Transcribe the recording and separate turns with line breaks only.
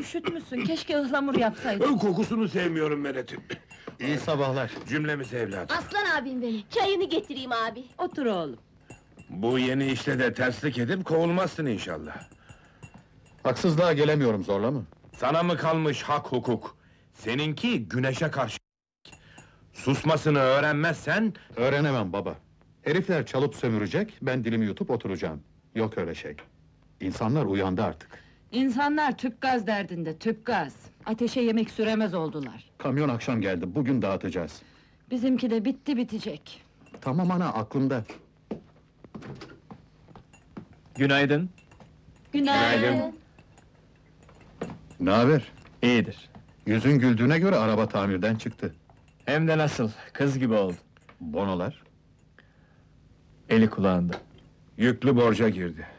üşütmüşsün, keşke ıhlamur yapsaydın.
Kokusunu sevmiyorum Meret'im.
İyi sabahlar.
Cümlemiz evladım.
Aslan abim benim. Çayını getireyim abi.
Otur oğlum.
Bu yeni işte de terslik edip kovulmazsın inşallah.
Haksızlığa gelemiyorum, zorla mı?
Sana mı kalmış hak hukuk? Seninki güneşe karşı. Susmasını öğrenmezsen...
Öğrenemem baba. Herifler çalıp sömürecek, ben dilimi yutup oturacağım. Yok öyle şey. İnsanlar uyandı artık.
İnsanlar tüp gaz derdinde, tüp gaz. Ateşe yemek süremez oldular.
Kamyon akşam geldi, bugün dağıtacağız.
Bizimki de bitti bitecek.
Tamam ana, aklımda.
Günaydın.
Günaydın.
Ne haber?
İyidir.
Yüzün güldüğüne göre araba tamirden çıktı.
Hem de nasıl, kız gibi oldu.
Bonolar?
Eli kulağında.
Yüklü borca girdi.